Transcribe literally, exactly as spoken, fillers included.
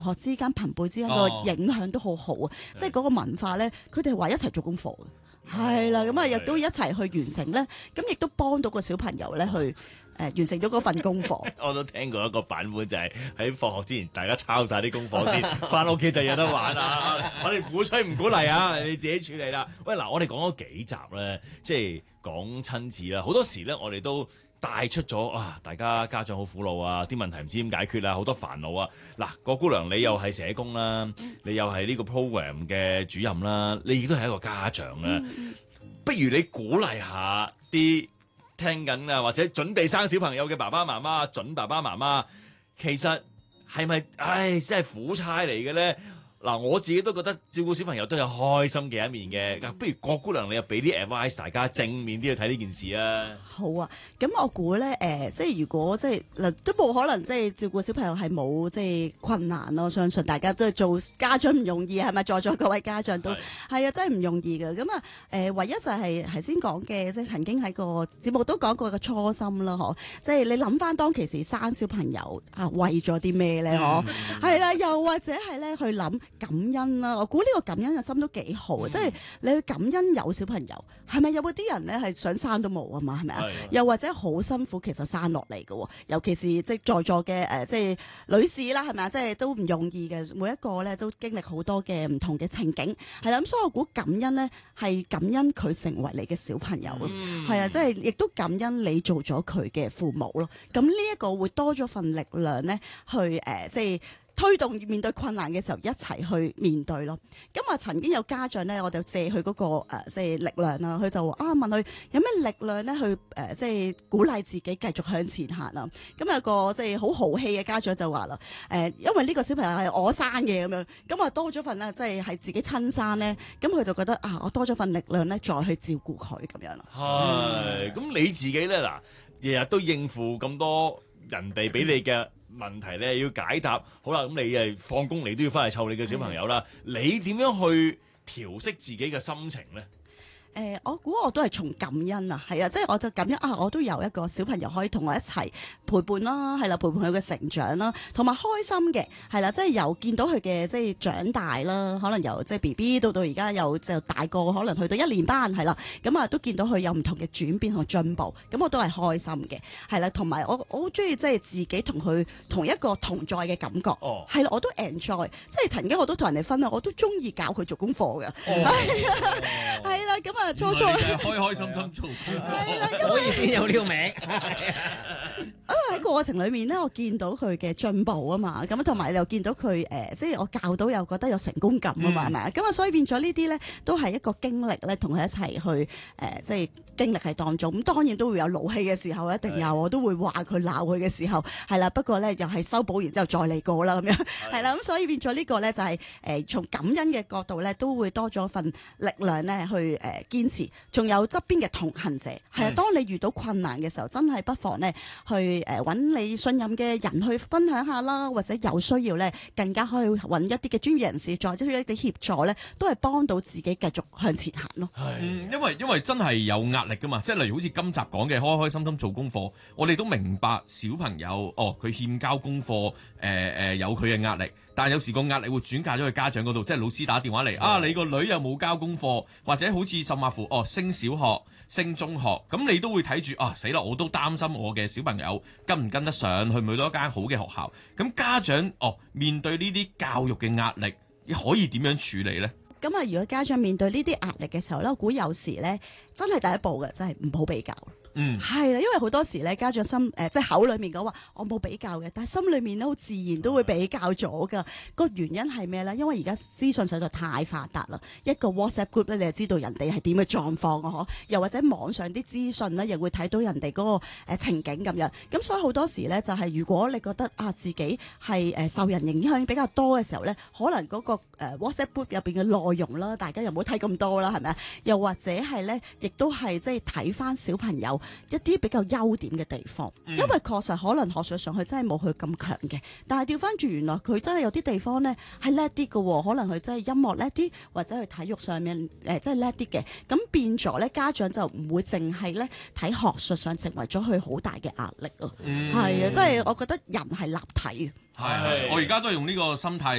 學之間、朋輩之間個影響都好好啊！即係嗰個文化咧，佢哋係話一齊做功課嘅，係啦，咁啊亦都一齊去完成咧，咁亦都幫到個小朋友咧去誒、呃、完成咗嗰份功課。 我都聽過一個版本，就係喺放學之前，大家抄晒啲功課先，翻屋企就有得玩啦。我哋鼓吹唔鼓勵啊？你自己處理啦。喂，嗱，我哋講咗幾集咧，即係講親子啦，好多時咧，我哋都帶出咗啊！大家家長好苦惱啊，啲問題唔知點解決啊，好多煩惱啊！嗱，郭姑娘你又係社工啦，你又係呢個 program 嘅主任啦，你亦都係一個家長啦。不如你鼓勵下啲聽緊啊，或者準備生小朋友嘅爸爸媽媽、準爸爸媽媽，其實係咪唉真係苦差嚟嘅咧？嗱，我自己都覺得照顧小朋友都有開心嘅一面嘅。不如郭姑娘你又俾啲 advice 大家正面啲去睇呢件事啊？ 好啊，咁我估咧誒，即係如果即係嗱，都冇可能即係照顧小朋友係冇即係困難咯。我相信大家都係做家長唔容易，係咪？在座各位家長都係啊，真係唔容易嘅。咁啊誒，唯一就係頭先講嘅，即係曾經喺個節目都講過嘅初心啦，嗬。即係你諗翻當其時生小朋友啊，為咗啲咩咧？嗬，係啦，又或者係咧去諗感恩啦，我估呢個感恩嘅心都幾好啊！嗯、即係你去感恩有小朋友，係咪有冇啲人咧係想生都冇啊嘛？係咪啊？又或者好辛苦，其實生落嚟嘅，尤其是即係在座嘅誒、呃，即係女士啦，係咪啊？即係都唔容易嘅，每一個咧都經歷好多嘅唔同嘅情景，係啦。咁所以我估感恩咧係感恩佢成為你嘅小朋友咯，係啊、嗯，即係亦都感恩你做咗佢嘅父母咯。咁呢一個會多咗份力量咧，去誒、呃、即係。推動面對困難嘅時候一齊去面對咯。咁啊曾經有家長咧，我就借佢嗰、嗰個誒、呃、即係力量啦。佢就話啊問佢有咩力量咧去誒、呃、即係鼓勵自己繼續向前行啊。咁有個即係好豪氣嘅家長就話啦誒，因為呢個小朋友係我生嘅咁樣，咁啊多咗份咧即係係自己親生咧，咁佢就覺得啊我多咗份力量咧再去照顧佢咁樣咯。 係咁、嗯、你自己咧嗱，日日都應付咁多人哋俾你嘅問題咧要解答，好啦，咁你誒放工你都要翻嚟湊你嘅小朋友啦，嗯、你點樣去調適自己嘅心情咧？ 誒、呃，我估我都係從感恩啊，係啊，即係我就感恩啊，我都有一個小朋友可以同我一齊陪伴啦，係啦，陪伴佢嘅成長啦，同埋開心嘅，係啦，即係由見到佢嘅即係長大啦，可能由即係 B B 到到而家又就大個，可能去到一年班，係啦，咁啊都見到佢有唔同嘅轉變同進步，咁我都係開心嘅，係啦，同埋我我好中意即係自己同佢同一個同在嘅感覺，係啦、哦，我都 enjoy，即係曾經我都同人哋分享，我都中意教佢做功課嘅，係啊，係啦，咁啊。初初開開心心做功課， 所以先有呢個名。 因為喺過程裏面咧，我見到佢嘅進步啊嘛，咁同埋又見到佢誒、呃，即係我教到又覺得有成功感啊嘛，係咪啊？咁啊，所以變咗呢啲咧，都係一個經歷咧，同佢一齊去誒、呃，即係經歷喺當中。咁當然都會有怒氣嘅時候，一定有，我都會話佢鬧佢嘅時候，係啦。不過咧，又係修補完之後再嚟過啦，咁樣係啦。咁所以變咗呢個咧，就係、是、誒、呃、從感恩嘅角度咧，都會多咗份力量咧，去誒、呃、堅持。仲有側邊嘅同行者，係啊，當你遇到困難嘅時候，真係不妨咧去。誒揾你信任嘅人去分享下啦，或者有需要咧，更加可以揾一啲嘅專業人士，再者一啲協助咧，都係幫到自己繼續向前行咯。 嗯，因為因為真係有壓力噶嘛，即係例如好似今集講嘅開開心心做功課，我哋都明白小朋友哦，佢欠交功課，誒、呃、誒有佢嘅壓力，但係有時個壓力會轉嫁咗去家長嗰度，即係老師打電話嚟、嗯、啊，你個女又冇交功課，或者好似甚或乎哦升小學。升中學，咁你都會睇住啊！死啦，我都擔心我嘅小朋友跟唔跟得上，去唔去到一間好嘅學校。咁家長哦，面對呢啲教育嘅壓力，可以點樣處理呢？ 咁啊，如果家長面對呢啲壓力嘅時候咧，我估有時咧，真係第一步嘅，真係唔好比較。嗯，係啦，因為好多時咧，家長心誒、呃，即係口裏面講話我冇比較嘅，但係心裏面咧好自然都會比較咗噶。個原因係咩咧？因為而家資訊實在太發達啦，一個 WhatsApp group 咧，你就知道人哋係點嘅狀況啊，嗬。又或者網上啲資訊咧，又會睇到人哋嗰個誒情景咁樣。咁所以好多時咧，就係、是、如果你覺得啊自己係誒受人影響比較多嘅時候咧，可能嗰個誒 WhatsApp group 入邊嘅內容啦，大家又唔好睇咁多啦，係咪啊？又或者係咧，亦都係即係睇翻小朋友。 一啲比較優點嘅地方， 嗯因為確實可能學術上佢真係冇佢咁強嘅，但係調翻轉原來佢真係有啲地方咧係叻啲嘅喎，可能佢真係音樂叻啲，或者佢體育上面誒真係叻啲嘅，咁變咗咧家長就唔會淨係咧睇學術上成為咗佢好大嘅壓力啊，係啊、 嗯， 即係我覺得人係立體嘅。 係係，我而家都係用呢個心態